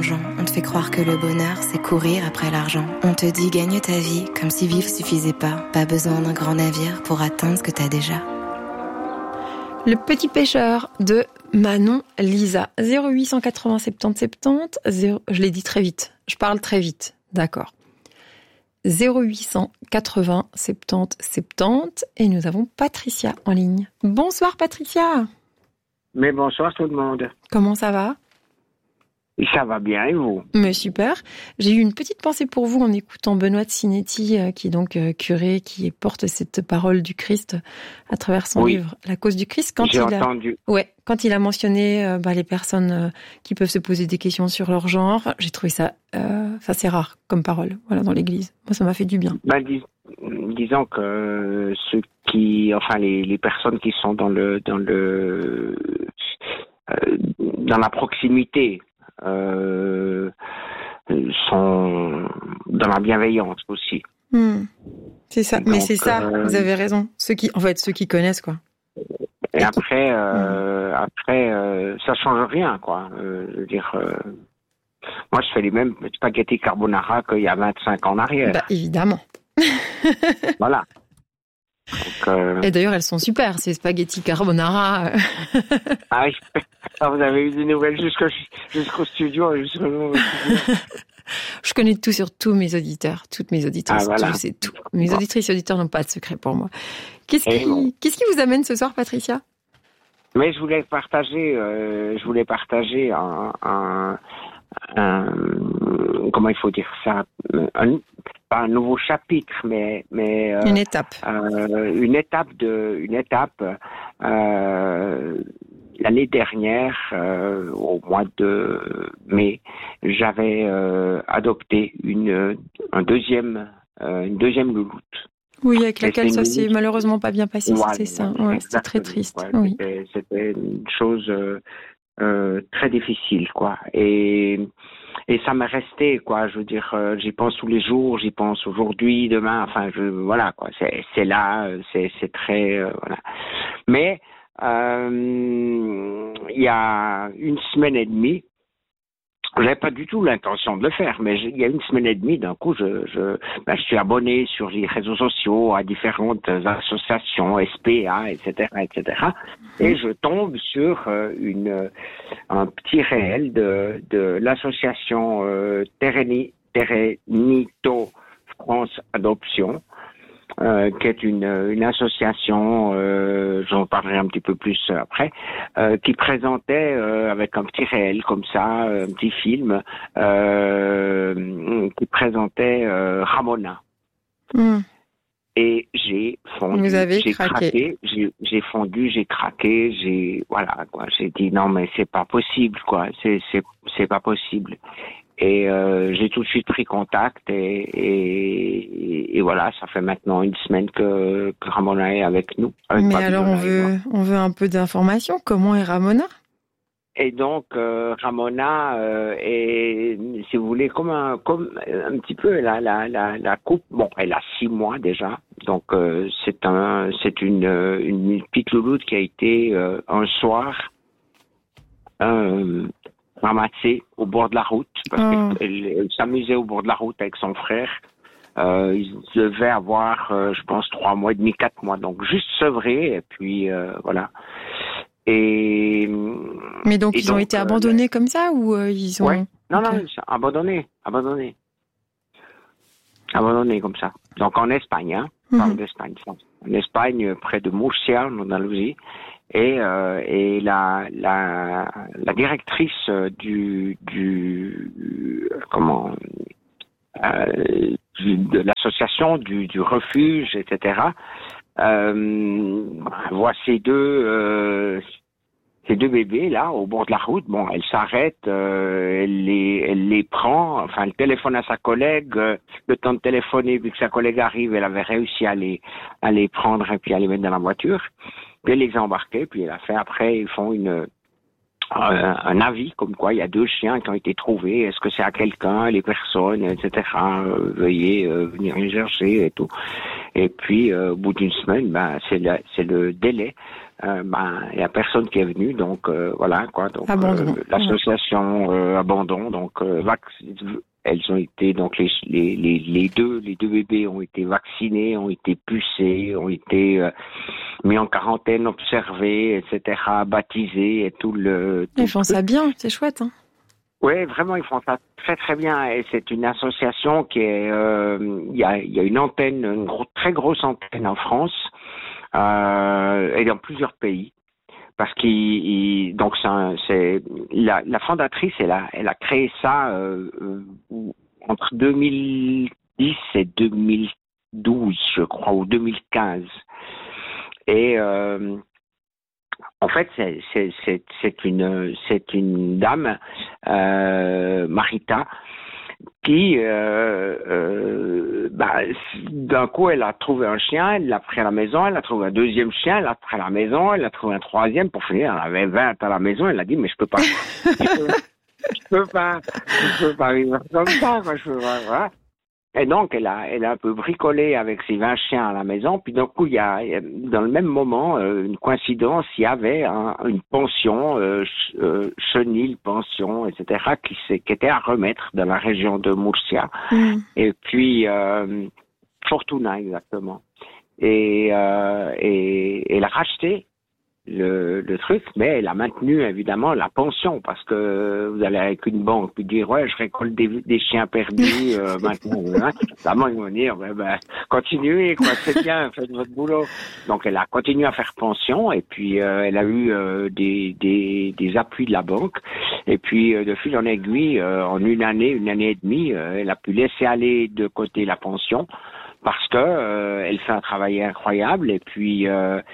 plongeant. On te fait croire que le bonheur, c'est courir après l'argent. On te dit gagne ta vie, comme si vivre suffisait pas. Pas besoin d'un grand navire pour atteindre ce que t'as déjà. Le petit pêcheur de Manon Lisa. 0880 70 70. Je l'ai dit très vite. Je parle très vite. D'accord. 0880 70 70. Et nous avons Patricia en ligne. Bonsoir Patricia. Mais bonsoir tout le monde. Comment ça va ? Ça va bien et vous ? Mais super. J'ai eu une petite pensée pour vous en écoutant Benoît de Sinetti, qui est donc curé, qui porte cette parole du Christ à travers son livre La cause du Christ. J'ai entendu. Quand il a mentionné les personnes qui peuvent se poser des questions sur leur genre, j'ai trouvé ça c'est rare comme parole, voilà, dans l'Église. Moi, ça m'a fait du bien. Disons que les personnes qui sont dans la proximité. Sont dans la bienveillance aussi. C'est ça, donc, mais c'est ça, vous avez raison. Ceux qui connaissent, quoi. Et après, ça change rien, quoi. Je veux dire, moi, je fais les mêmes spaghettis carbonara qu'il y a 25 ans en arrière. Bah, évidemment. Voilà. Donc, Et d'ailleurs, elles sont super, ces spaghettis carbonara. Ah oui. Vous avez eu des nouvelles jusqu'au studio. Je connais tout sur tous mes auditeurs, toutes mes auditrices. Voilà. Je sais tout. Mes auditrices et auditeurs n'ont pas de secret pour moi. Qu'est-ce qui vous amène ce soir, Patricia ? Mais je voulais partager comment il faut dire ça, pas un nouveau chapitre, mais une étape. L'année dernière, au mois de mai, j'avais adopté une deuxième louloute. Oui, avec laquelle ça s'est malheureusement pas bien passé, c'était ça. Ouais, c'était très triste. Ouais, oui. C'était une chose très difficile, quoi. Et ça m'est resté, quoi. Je veux dire, j'y pense tous les jours, j'y pense aujourd'hui, demain. Enfin, voilà, quoi. C'est là, c'est très, voilà. Mais il y a une semaine et demie, j'avais pas du tout l'intention de le faire, mais il y a une semaine et demie, d'un coup, je suis abonné sur les réseaux sociaux à différentes associations, SPA, etc., et je tombe sur un petit réel de l'association Terenito France Adoption, qui est une association, j'en parlerai un petit peu plus après, qui présentait avec un petit réel comme ça, un petit film, qui présentait Ramona. Et j'ai fondu, j'ai craqué, j'ai fondu, j'ai craqué, voilà, quoi. J'ai dit non mais c'est pas possible, quoi, c'est pas possible. Et j'ai tout de suite pris contact et voilà, ça fait maintenant une semaine que Ramona est avec nous. Mais alors on veut un peu d'informations. Comment est Ramona ? Et donc Ramona est, si vous voulez, comme un petit peu la coupe. Bon, elle a 6 mois déjà, donc c'est une petite louloute qui a été un soir ramassée au bord de la route parce qu'elle s'amusait au bord de la route avec son frère. Ils devaient avoir, je pense, 3 mois et demi, 4 mois, donc juste sevrés et puis voilà. Mais donc ils ont été abandonnés comme ça ou ils ont... Ouais. Non, abandonnés comme ça. Donc en Espagne, on parle d'Espagne. En Espagne, près de Murcia, en Andalousie, et la directrice de l'association du refuge, etc. Voit ces deux bébés là au bord de la route. Bon, elle s'arrête, elle les prend, enfin elle téléphone à sa collègue, le temps de téléphoner, vu que sa collègue arrive, elle avait réussi à les prendre et puis à les mettre dans la voiture, puis elle les a embarqués, puis elle a fait, après ils font un avis comme quoi il y a 2 chiens qui ont été trouvés, est-ce que c'est à quelqu'un, les personnes, etc. Veuillez venir les chercher et tout. Et puis au bout d'une semaine, c'est le délai il y a personne qui est venu, donc voilà quoi. Donc l'association Abandon, donc elles ont été donc les deux bébés ont été vaccinés, ont été pucés, ont été mis en quarantaine, observés, etc., baptisés et tout le. Ils font ça bien, c'est chouette. Hein. Oui, vraiment, ils font ça très très bien. Et c'est une association qui est, il y a une antenne, très grosse antenne en France et dans plusieurs pays. Parce donc c'est la fondatrice, elle a créé ça entre 2010 et 2012, je crois, ou 2015. Et en fait, c'est une dame, Marita, qui d'un coup elle a trouvé un chien, elle l'a pris à la maison, elle a trouvé un deuxième chien, elle l'a pris à la maison, elle a trouvé un troisième, pour finir elle avait 20 à la maison, elle a dit mais je peux pas je peux pas vivre comme ça quoi, je peux pas, voilà. Et donc elle a un peu bricolé avec ses 20 chiens à la maison, puis d'un coup il y a dans le même moment une coïncidence, il y avait une pension, chenille pension, etc. qui était à remettre dans la région de Murcia. Et puis Fortuna exactement. Et elle a racheté le truc, mais elle a maintenu évidemment la pension, parce que vous allez avec une banque puis dire ouais je récolte des chiens perdus maintenant, évidemment ils vont dire continuez quoi, c'est bien, faites votre boulot. Donc elle a continué à faire pension, et puis elle a eu des appuis de la banque, et puis de fil en aiguille en une année et demie elle a pu laisser aller de côté la pension, parce que elle fait un travail incroyable, et puis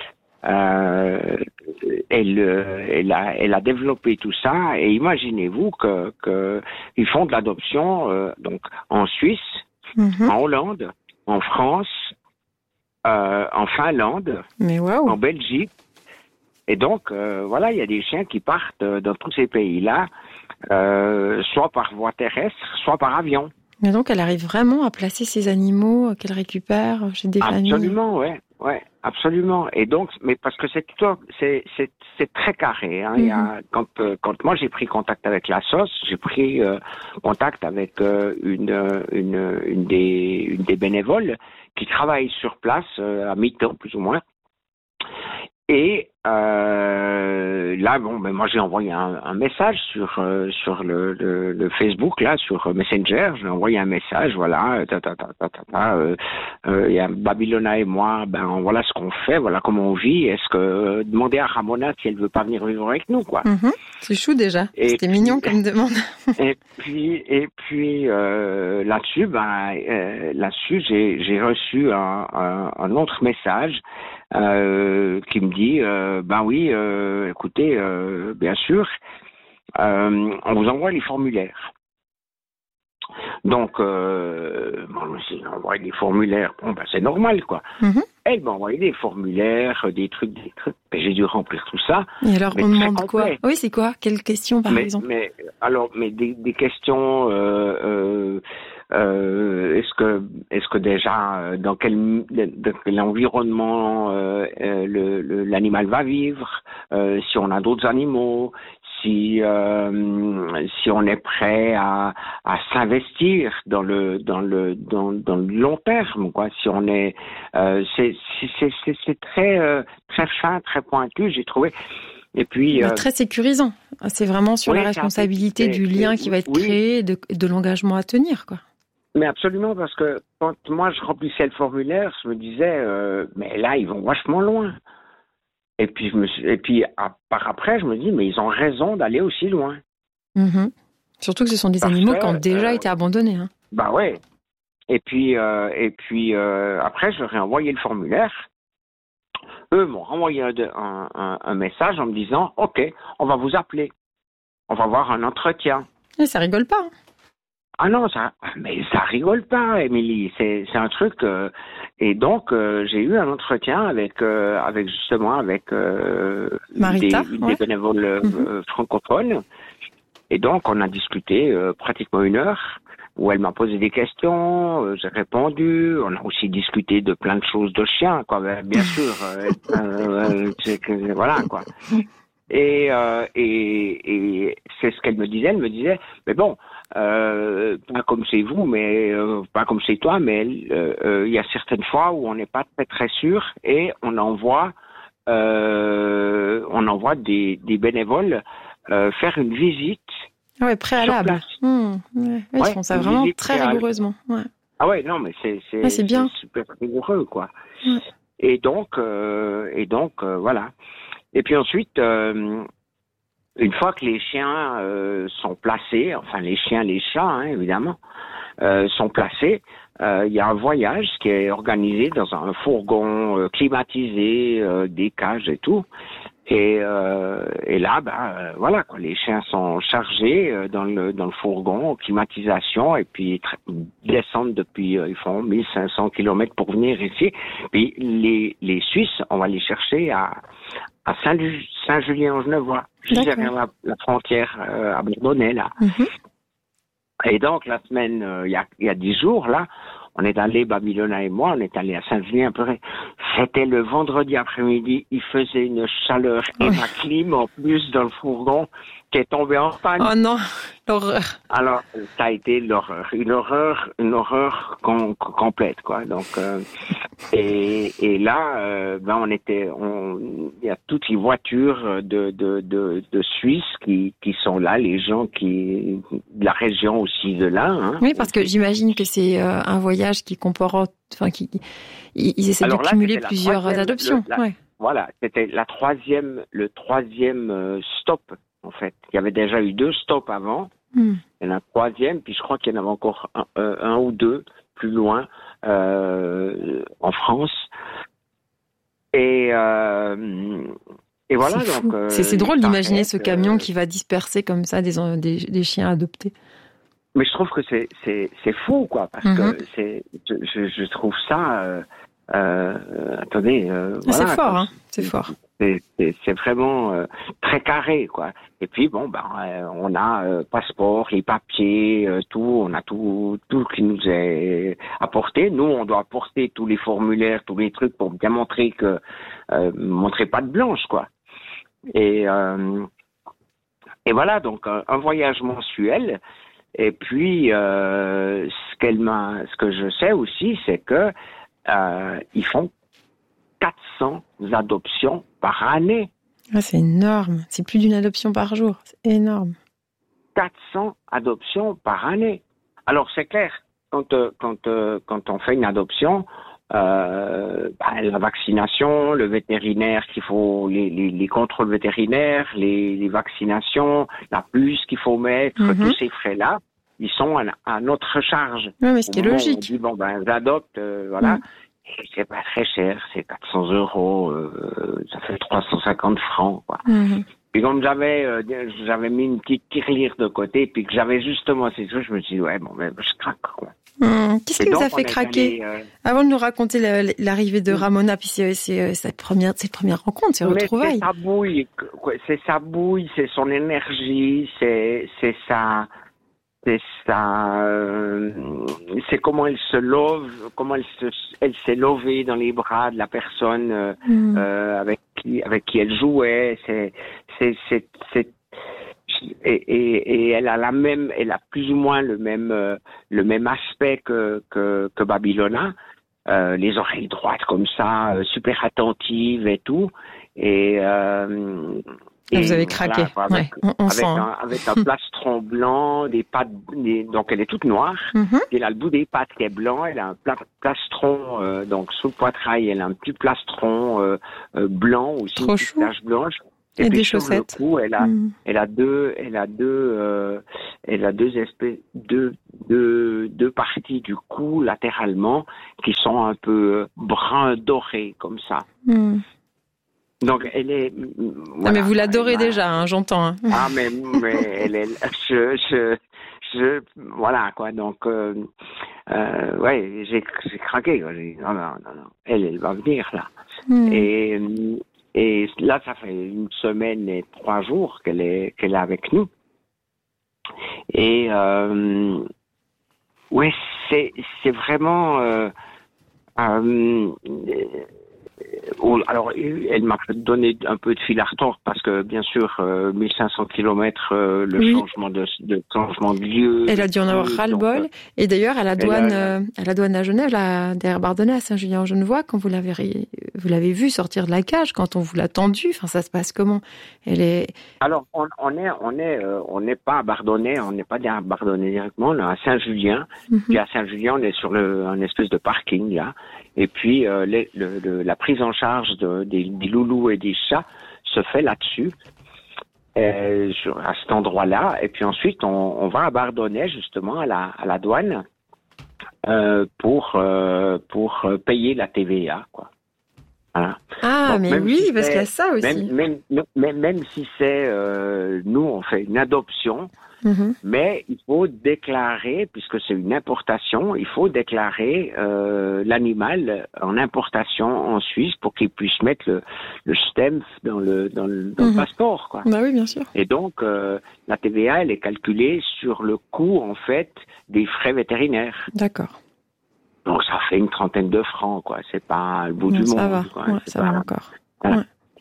elle a développé tout ça, et imaginez-vous que ils font de l'adoption donc en Suisse, en Hollande, en France, en Finlande, en Belgique, et donc voilà, il y a des chiens qui partent dans tous ces pays-là, soit par voie terrestre, soit par avion. Mais donc elle arrive vraiment à placer ces animaux qu'elle récupère chez des familles. Absolument, ouais, absolument. Et donc, mais parce que c'est très carré. Hein. Il y a, quand moi j'ai pris contact avec la SOS, j'ai pris contact avec une des bénévoles qui travaille sur place à mi-temps plus ou moins. Et là, moi j'ai envoyé un message sur le Facebook, là, sur Messenger. J'ai envoyé un message, voilà, il y a Babylona et moi, voilà ce qu'on fait, voilà comment on vit. Est-ce que demander à Ramona si elle veut pas venir vivre avec nous, quoi. C'est chou déjà. C'était mignon comme demande. Et puis là-dessus, j'ai reçu un autre message. Qui me dit oui, écoutez, bien sûr, on vous envoie les formulaires. Donc je me suis dit, on envoie des formulaires, c'est normal quoi. Elle m'a envoyé des formulaires, des trucs, et j'ai dû remplir tout ça. Et alors on demande quoi? Oui, c'est quoi? Quelles questions par exemple? Mais des questions. Est-ce que déjà dans quel environnement l'animal va vivre, si on a d'autres animaux, si on est prêt à s'investir dans le long terme, quoi. Si on est c'est très fin, très pointu, j'ai trouvé. Et puis très sécurisant. C'est vraiment sur la responsabilité du lien qui va être créé, de l'engagement à tenir, quoi. Mais absolument, parce que quand moi je remplissais le formulaire, je me disais mais là ils vont vachement loin. Et puis par après je me dis mais ils ont raison d'aller aussi loin. Surtout que ce sont des animaux qui ont déjà été abandonnés. Hein. Bah ouais. Et puis après je leur ai envoyé le formulaire. Eux m'ont renvoyé un message en me disant OK, on va vous appeler, on va avoir un entretien. Et ça rigole pas. Hein. Ah non, mais ça rigole pas, Émilie. C'est un truc. Et donc j'ai eu un entretien avec Marita, des bénévoles francophones. Et donc on a discuté pratiquement 1 heure. où elle m'a posé des questions, j'ai répondu. On a aussi discuté de plein de choses de chiens, quoi. Bien sûr, voilà, quoi. Et c'est ce qu'elle me disait. Elle me disait, mais bon, pas comme chez vous, mais pas comme chez toi, mais il y a certaines fois où on n'est pas très très sûr et on envoie des bénévoles faire une visite. Ah ouais, préalable. Ouais, ils font ça vraiment très rigoureusement. Ouais. Ah ouais, non, mais c'est bien. super rigoureux, quoi. Ouais. Et donc voilà. Et puis ensuite, une fois que les chiens sont placés, enfin les chiens, les chats, hein, évidemment, sont placés, il y a un voyage qui est organisé dans un fourgon climatisé, des cages et tout. Et là, voilà, quoi, les chiens sont chargés dans le fourgon, climatisation, et puis ils descendent depuis, ils font 1500 kilomètres pour venir ici. Puis les Suisses, on va les chercher à Saint-Julien-en-Genevois, juste derrière la frontière à Bourdonnais, là. Mm-hmm. Et donc, la semaine, il y a 10 jours, là, on est allé, Babylona et moi, on est allé à Saint-Julien. C'était le vendredi après-midi, il faisait une chaleur et ma clim, en plus, dans le fourgon, qui est tombée en panne. Oh non, l'horreur. Alors, ça a été l'horreur. Une horreur complète, quoi. Donc, et là, il y a toutes les voitures de Suisse qui sont là, les gens de la région aussi de là. Hein. Oui, parce que j'imagine que c'est un voyage qui comporte, enfin, ils essaient de cumuler plusieurs adoptions. Voilà, c'était le troisième stop. En fait, il y avait déjà eu 2 stops avant. Il y en a un troisième, puis je crois qu'il y en avait encore un ou 2 plus loin en France. Et voilà. Donc, c'est drôle d'imaginer ce camion qui va disperser comme ça des chiens adoptés. Mais je trouve que c'est fou, quoi, parce que je trouve ça. Attendez. C'est voilà, fort, hein. C'est fort. C'est vraiment très carré, quoi. Et puis bon, on a passeport, les papiers, tout, on a tout qui nous est apporté. Nous, on doit apporter tous les formulaires, tous les trucs pour bien montrer montrer patte blanche, quoi. Et voilà, donc un voyage mensuel. Et puis ce que je sais aussi, c'est que ils font 400 adoptions par année. Ah, c'est énorme. C'est plus d'une adoption par jour. C'est énorme. 400 adoptions par année. Alors, c'est clair, quand on fait une adoption, la vaccination, le vétérinaire qu'il faut, les contrôles vétérinaires, les vaccinations, la puce qu'il faut mettre, tous ces frais-là, ils sont à notre charge. Oui, mais ce qui est logique. On dit, j'adopte, voilà. Et c'est pas très cher, c'est 400 €, ça fait 350 francs, quoi. Puis comme j'avais mis une petite tirelire de côté, puis que j'avais justement ces trucs, je me suis dit, je craque, quoi. Qu'est-ce qui vous a fait craquer avant de nous raconter l'arrivée de Ramona, puis c'est cette première rencontre, ces retrouvailles. C'est sa bouille, c'est son énergie, c'est comment elle se love, comment elle s'est levée dans les bras de la personne avec qui elle jouait. Et elle a plus ou moins le même aspect que Babylona, les oreilles droites comme ça, super attentives et tout. Et vous avez craqué, voilà, on sent. Avec un plastron blanc, des pattes, donc elle est toute noire. Elle a le bout des pattes qui est blanc, elle a un plastron, donc sous le poitrail, elle a un petit plastron blanc aussi, trop une petite tache blanche. Et des chaussettes. Sur le cou, elle a deux parties du cou latéralement qui sont un peu brun doré comme ça. Donc elle est. Voilà, mais vous l'adorez déjà, hein, j'entends. Hein. Ah mais elle est. Voilà quoi. Donc j'ai craqué. Quoi. Non. Elle va venir là. Et là ça fait 1 semaine et 3 jours qu'elle est avec nous. Et Ouais, c'est vraiment. Alors, elle m'a donné un peu de fil à retordre parce que, bien sûr, 1500 kilomètres, le changement de changement de lieu. Elle a dû en avoir ras-le-bol. Et d'ailleurs, à la douane à Genève, là, derrière Bardonnay, à Saint-Julien-en-Genevois, quand vous l'avez vu sortir de la cage, quand on vous l'a tendu, enfin, ça se passe comment? Alors, on n'est pas à Bardonnay, on n'est pas à Bardonnay directement, on est à Saint-Julien. Puis à Saint-Julien, on est sur un espèce de parking, là. Et puis, la prise en charge des loulous et des chats se fait là-dessus, à cet endroit-là. Et puis ensuite, on va à Bardonnay, justement, à la douane, pour payer la TVA, quoi. Voilà. Ah, donc, mais oui, parce qu'il y a ça aussi. Même si c'est, nous, on fait une adoption, mais il faut déclarer, puisque c'est une importation, il faut déclarer l'animal en importation en Suisse pour qu'il puisse mettre le stem dans le passeport, quoi. Bah oui, bien sûr. Et donc, la TVA, elle est calculée sur le coût, en fait, des frais vétérinaires. D'accord. Donc, ça fait une trentaine de francs, quoi. C'est pas le bout du monde. Ça va, quoi. Ouais, ça va encore. Voilà. Ouais.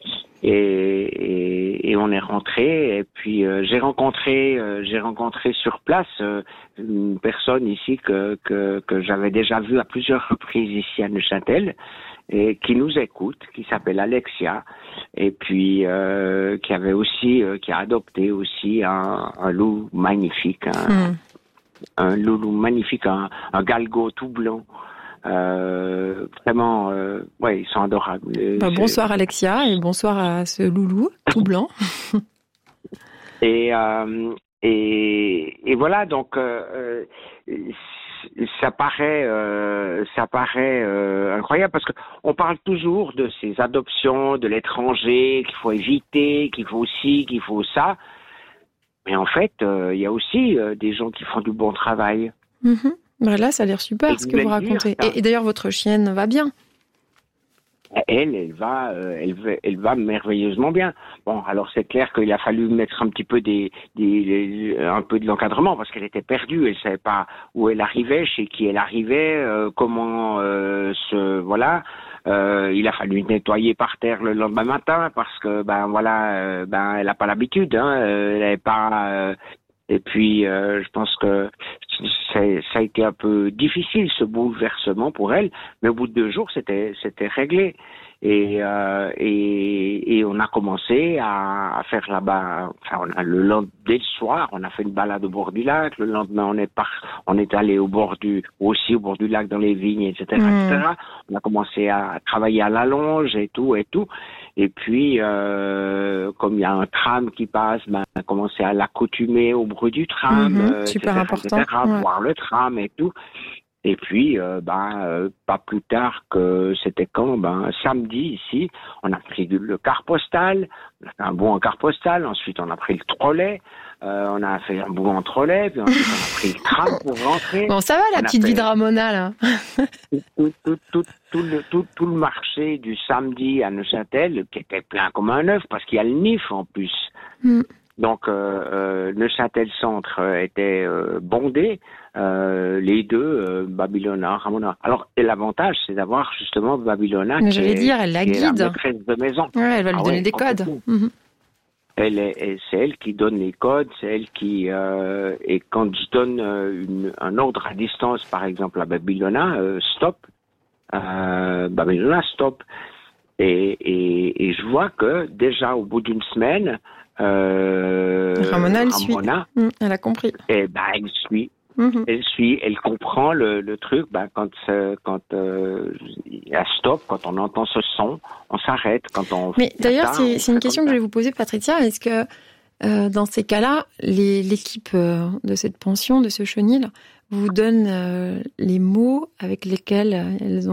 Et on est rentré. Et puis j'ai rencontré sur place une personne ici que j'avais déjà vue à plusieurs reprises ici à Neuchâtel et qui nous écoute, qui s'appelle Alexia, et puis qui a adopté aussi un loup magnifique, un loulou magnifique, un galgo tout blanc. Vraiment, ouais, ils sont adorables. Bonsoir Alexia et bonsoir à ce loulou tout blanc. Et voilà, donc ça paraît incroyable parce que on parle toujours de ces adoptions, de l'étranger qu'il faut éviter, qu'il faut ci, qu'il faut ça. Mais en fait, il y a aussi des gens qui font du bon travail. Bah là, ça a l'air super ce que vous racontez. Et d'ailleurs, votre chienne va bien. Elle va merveilleusement bien. Bon, alors c'est clair qu'il a fallu mettre un petit peu un peu de l'encadrement parce qu'elle était perdue. Elle savait pas où elle arrivait, chez qui elle arrivait, comment voilà. Il a fallu nettoyer par terre le lendemain matin parce que elle a pas l'habitude. Elle n'avait pas. Et puis, je pense que ça a été un peu difficile, ce bouleversement pour elle, mais au bout de 2 jours, c'était réglé. Et on a commencé à faire là-bas, dès le soir, on a fait une balade au bord du lac. Le lendemain, on est allé au bord du lac dans les vignes, etc., etc. On a commencé à travailler à la longe et tout. Et puis, comme il y a un tram qui passe, on a commencé à l'accoutumer au bruit du tram, super important, etc., voir le tram et tout. Et puis, pas plus tard que c'était samedi ici, on a pris le car postal, on a fait un bout en car postal, ensuite on a pris le trolley, on a fait un bout en trolley, puis ensuite on a pris le tram pour rentrer. Bon, ça va la petite vie de Ramona, là. Tout le marché du samedi à Neuchâtel, qui était plein comme un œuf, parce qu'il y a le NIF en plus. Donc, Neuchâtel Centre était bondé, les deux, Babylona, Ramona. Alors, et l'avantage, c'est d'avoir justement Babylona elle la guide. Est la maîtresse de maison. Ouais, elle va lui donner des codes. C'est elle qui donne les codes, c'est elle qui et quand je donne un ordre à distance, par exemple à Babylona, stop, Babylona stop. Et je vois que déjà au bout d'une semaine, Ramona, elle suit. Elle a compris. Et elle suit. Elle suit, elle comprend le truc. Quand il y a stop, quand on entend ce son, on s'arrête. Mais d'ailleurs, c'est une question que je vais vous poser, Patricia. Est-ce que dans ces cas-là, l'équipe de cette pension, de ce chenil, vous donne les mots avec lesquels elles ont